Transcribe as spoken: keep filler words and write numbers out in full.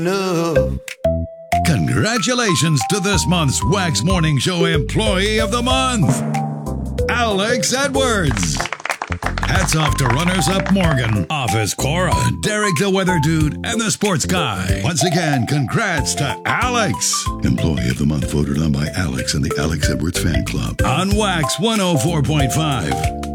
No. Congratulations to this month's Wax Morning Show Employee of the Month, Alex Edwards. Hats off to runners-up Morgan, Office Cora, Derek the Weather Dude, and the Sports Guy. Once again, congrats to Alex. Employee of the Month voted on by Alex and the Alex Edwards Fan Club on Wax one oh four point five.